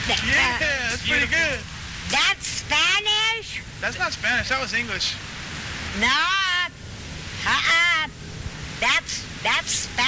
Yeah, that's pretty good. That's Spanish? That's not Spanish. That was English. No. That's Spanish.